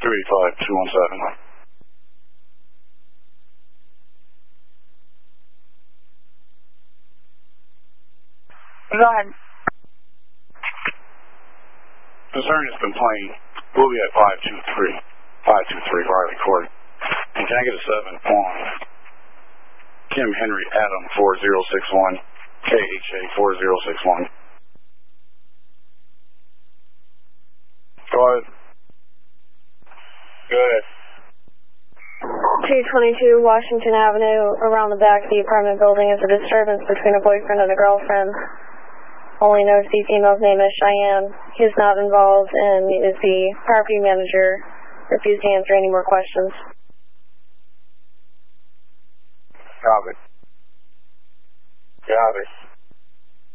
285-217. Go ahead. Concerning this complaint, we'll be at 523 Riley Court. And can I get a 7 on Kim Henry Adam 4061, KHA 4061. Go ahead. Go ahead. 222 Washington Avenue, around the back of the apartment building is a disturbance between a boyfriend and a girlfriend. Only knows the female's name is Cheyenne. He is not involved and is the property manager. Refused to answer any more questions. Copy. Copy.